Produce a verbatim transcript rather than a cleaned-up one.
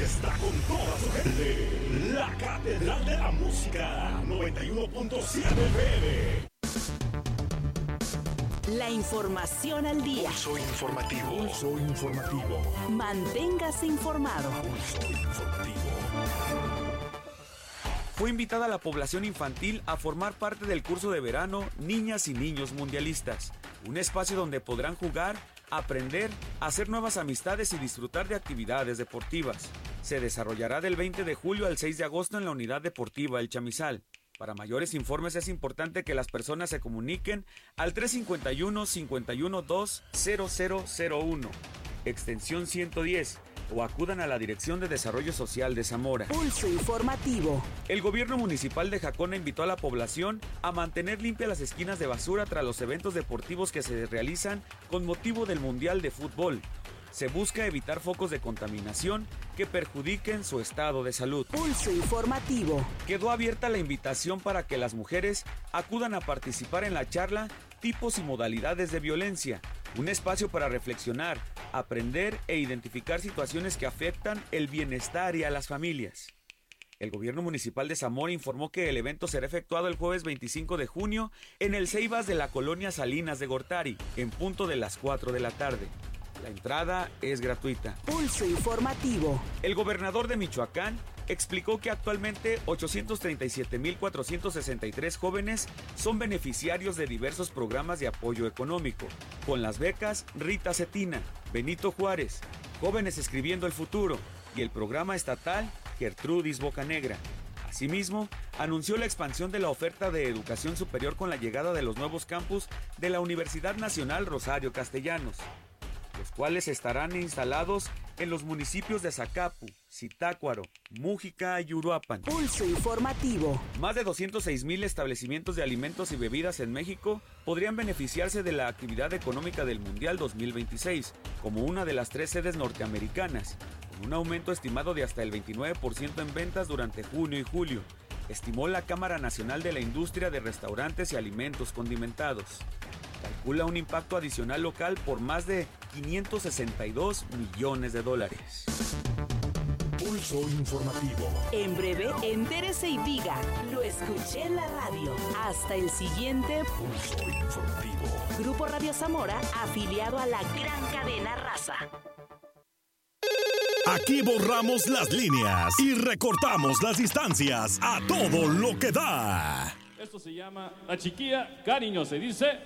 está con toda su gente. La Catedral de la Música, noventa y uno punto siete F M. La información al día. Pulso informativo. Pulso informativo. Manténgase informado. Pulso informativo. Fue invitada a la población infantil a formar parte del curso de verano Niñas y Niños Mundialistas, un espacio donde podrán jugar, aprender, hacer nuevas amistades y disfrutar de actividades deportivas. Se desarrollará del veinte de julio al seis de agosto en la Unidad Deportiva El Chamizal. Para mayores informes es importante que las personas se comuniquen al tres cinco uno, cinco uno dos, cero cero cero uno, extensión ciento diez, o acudan a la Dirección de Desarrollo Social de Zamora. Pulso informativo. El gobierno municipal de Jacona invitó a la población a mantener limpias las esquinas de basura tras los eventos deportivos que se realizan con motivo del Mundial de Fútbol. Se busca evitar focos de contaminación que perjudiquen su estado de salud. Pulso informativo. Quedó abierta la invitación para que las mujeres acudan a participar en la charla Tipos y modalidades de violencia, un espacio para reflexionar, aprender e identificar situaciones que afectan el bienestar y a las familias. El gobierno municipal de Zamora informó que el evento será efectuado el jueves veinticinco de junio en el Ceibas de la colonia Salinas de Gortari, en punto de las cuatro de la tarde. La entrada es gratuita. Pulso informativo. El gobernador de Michoacán explicó que actualmente ochocientos treinta y siete mil cuatrocientos sesenta y tres jóvenes son beneficiarios de diversos programas de apoyo económico, con las becas Rita Cetina, Benito Juárez, Jóvenes Escribiendo el Futuro y el programa estatal Gertrudis Bocanegra. Asimismo, anunció la expansión de la oferta de educación superior con la llegada de los nuevos campus de la Universidad Nacional Rosario Castellanos, los cuales estarán instalados en los municipios de Zacapu, Zitácuaro, Mújica y Uruapan. Pulso informativo. Más de doscientos seis mil establecimientos de alimentos y bebidas en México podrían beneficiarse de la actividad económica del Mundial dos mil veintiséis, como una de las tres sedes norteamericanas, con un aumento estimado de hasta el veintinueve por ciento en ventas durante junio y julio, estimó la Cámara Nacional de la Industria de Restaurantes y Alimentos Condimentados. Calcula un impacto adicional local por más de quinientos sesenta y dos millones de dólares. Pulso informativo. En breve, entérese y diga, lo escuché en la radio. Hasta el siguiente Pulso informativo. Grupo Radio Zamora, afiliado a la gran cadena Raza. Aquí borramos las líneas y recortamos las distancias a todo lo que da. Esto se llama La Chiquilla Cariño, se dice...